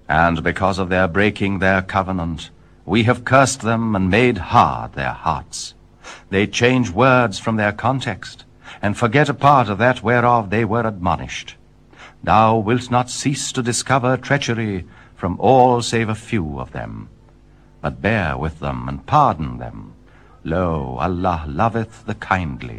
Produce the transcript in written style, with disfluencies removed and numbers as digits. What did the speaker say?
And because of their breaking their covenant, we have cursed them and made hard their hearts. They change words from their context, and forget a part of that whereof they were admonished. Thou wilt not cease to discover treachery from all save a few of them. But bear with them and pardon them. Lo, Allah loveth the kindly.